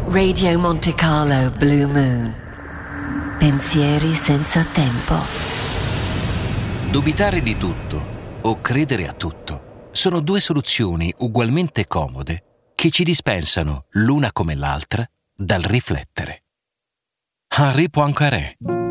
Radio Monte Carlo Blue Moon. Pensieri senza tempo. Dubitare di tutto o credere a tutto sono due soluzioni ugualmente comode che ci dispensano, l'una come l'altra, dal riflettere. Henri Poincaré.